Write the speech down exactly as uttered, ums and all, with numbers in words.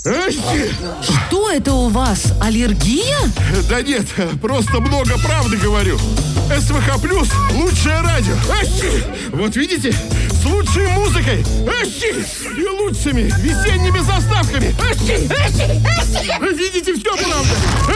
Что это у вас? Аллергия? Да нет, просто много правды говорю. СВХ Плюс – лучшее радио. Вот видите? С лучшей музыкой. И лучшими весенними заставками. Видите, все правда.